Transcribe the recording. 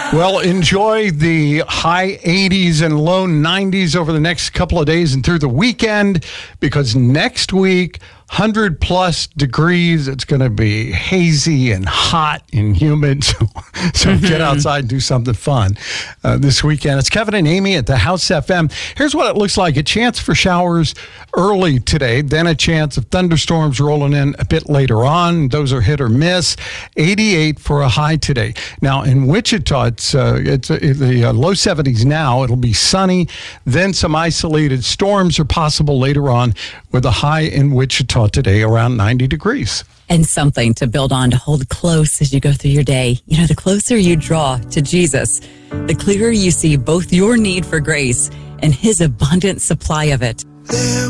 Well, enjoy the high 80s and low 90s over the next couple of days and through the weekend, because next week, 100 plus degrees. It's going to be hazy and hot and humid. So get outside and do something fun this weekend. It's Kevin and Amy at the House FM. Here's what it looks like. A chance for showers early today, then a chance of thunderstorms rolling in a bit later on. Those are hit or miss. 88 for a high today. Now in Wichita, it's the low 70s now. It'll be sunny. Then some isolated storms are possible later on, with a high in Wichita today around 90 degrees. And something to build on, to hold close as you go through your day. You know, the closer you draw to Jesus, the clearer you see both your need for grace and his abundant supply of it.